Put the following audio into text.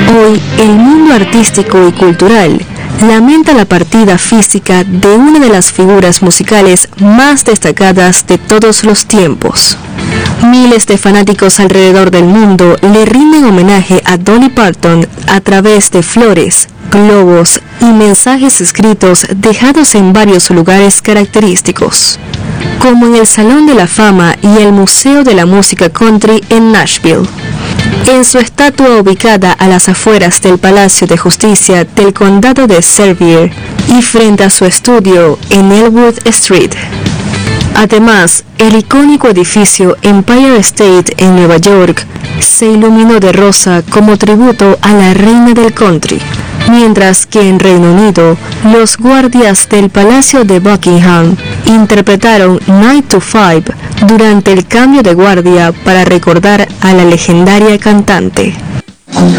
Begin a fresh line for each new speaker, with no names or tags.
Hoy, el mundo artístico y cultural lamenta la partida física de una de las figuras musicales más destacadas de todos los tiempos. Miles de fanáticos alrededor del mundo le rinden homenaje a Dolly Parton a través de flores, globos y mensajes escritos dejados en varios lugares característicos, como en el Salón de la Fama y el Museo de la Música Country en Nashville. En su estatua ubicada a las afueras del Palacio de Justicia del Condado de Sevier y frente a su estudio en Elwood Street. Además, el icónico edificio Empire State en Nueva York se iluminó de rosa como tributo a la reina del country, mientras que en Reino Unido, los guardias del Palacio de Buckingham interpretaron 9 to 5 durante el cambio de guardia para recordar a la legendaria cantante.